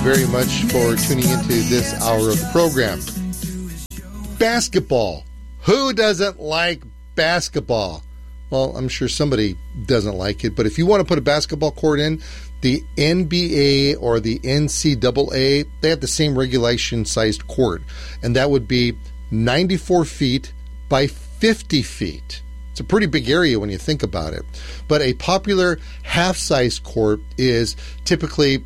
very much for tuning into this hour of the program. Basketball. Who doesn't like basketball? Well, I'm sure somebody doesn't like it, but if you want to put a basketball court in, the NBA or the NCAA, they have the same regulation-sized court, and that would be 94 feet by 50 feet. It's a pretty big area when you think about it. But a popular half-size court is typically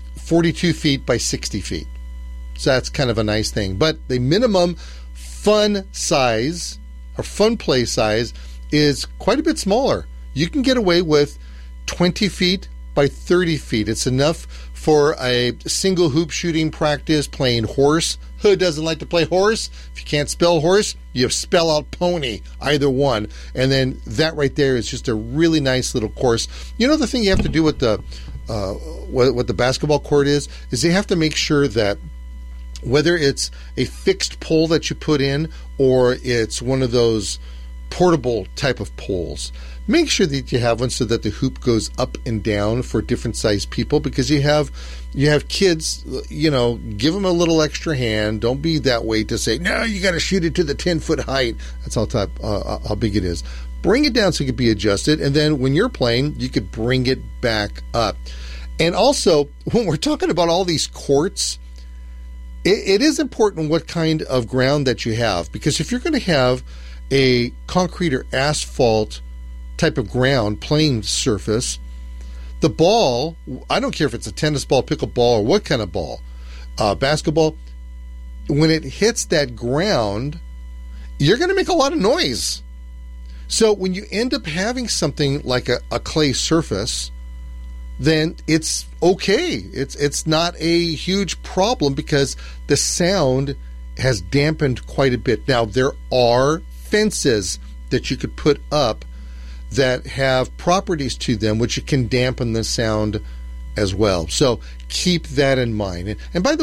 42 feet by 60 feet. So that's kind of a nice thing. But the minimum fun size or fun play size is quite a bit smaller. You can get away with 20 feet by 30 feet. It's enough for a single hoop shooting practice, playing horse. Who doesn't like to play horse? If you can't spell horse, you spell out pony, either one. And then that right there is just a really nice little course. You know, the thing you have to do with the what the basketball court is you have to make sure that whether it's a fixed pole that you put in or it's one of those portable type of poles, make sure that you have one so that the hoop goes up and down for different sized people, because you have kids, you know, give them a little extra hand. Don't be that way to say, no, you got to shoot it to the 10-foot height. That's how big it is. Bring it down so it can be adjusted, and then when you're playing, you could bring it back up. And also, when we're talking about all these courts, it is important what kind of ground that you have, because if you're going to have a concrete or asphalt type of ground, playing surface, the ball, I don't care if it's a tennis ball, pickleball, or what kind of ball, basketball, when it hits that ground, you're going to make a lot of noise. So when you end up having something like a clay surface, then it's okay. It's not a huge problem because the sound has dampened quite a bit. Now, there are fences that you could put up that have properties to them which can dampen the sound as well. So keep that in mind. And by the